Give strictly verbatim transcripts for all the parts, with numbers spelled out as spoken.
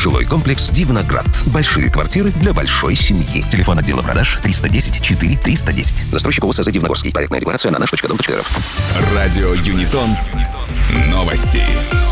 Жилой комплекс «Дивноград». Большие квартиры для большой семьи. Телефон отдела продаж триста десять четыре триста десять. Застройщик ОСЗ «Дивногорский». Проектная декларация на наш точка дом точка эр эф. Радио Юнитон. Новости.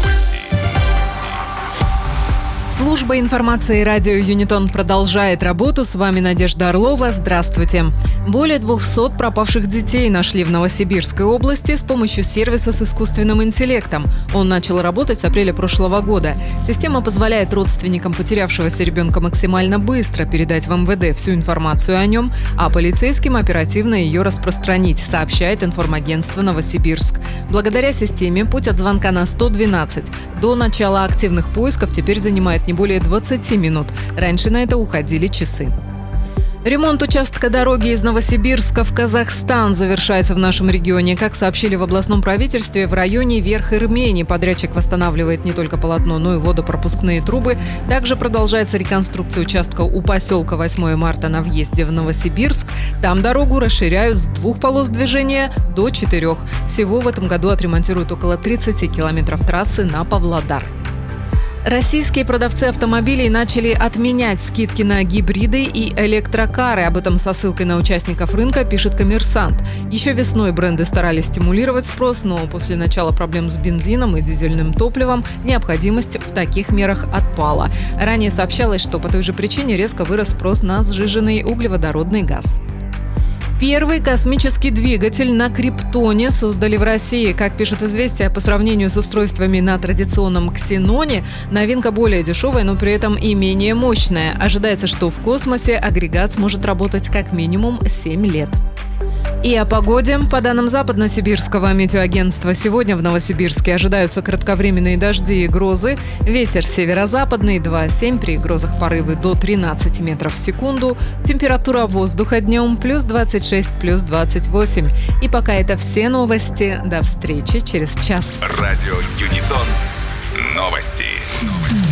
Служба информации радио Юнитон продолжает работу. С вами Надежда Орлова. Здравствуйте. Более двухсот пропавших детей нашли в Новосибирской области с помощью сервиса с искусственным интеллектом. Он начал работать с апреля прошлого года. Система позволяет родственникам потерявшегося ребенка максимально быстро передать в эм вэ дэ всю информацию о нем, а полицейским оперативно ее распространить, сообщает информагентство «Новосибирск». Благодаря системе путь от звонка на сто двенадцать до начала активных поисков теперь занимает не более двадцати минут. Раньше на это уходили часы. Ремонт участка дороги из Новосибирска в Казахстан завершается в нашем регионе. Как сообщили в областном правительстве, в районе Верх-Ирмени подрядчик восстанавливает не только полотно, но и водопропускные трубы. Также продолжается реконструкция участка у поселка восьмое марта на въезде в Новосибирск. Там дорогу расширяют с двух полос движения до четырех. Всего в этом году отремонтируют около тридцати километров трассы на Павлодар. Российские продавцы автомобилей начали отменять скидки на гибриды и электрокары. Об этом со ссылкой на участников рынка пишет «Коммерсант». Еще весной бренды старались стимулировать спрос, но после начала проблем с бензином и дизельным топливом необходимость в таких мерах отпала. Ранее сообщалось, что по той же причине резко вырос спрос на сжиженный углеводородный газ. Первый космический двигатель на Криптоне создали в России. Как пишут «Известия», по сравнению с устройствами на традиционном Ксеноне, новинка более дешевая, но при этом и менее мощная. Ожидается, что в космосе агрегат сможет работать как минимум семь лет. И о погоде. По данным Западно-Сибирского метеоагентства, сегодня в Новосибирске ожидаются кратковременные дожди и грозы. Ветер северо-западный два семь, при грозах порывы до тринадцати метров в секунду. Температура воздуха днем плюс двадцать шесть, плюс двадцать восемь. И пока это все новости. До встречи через час. Радио Юнитон. Новости.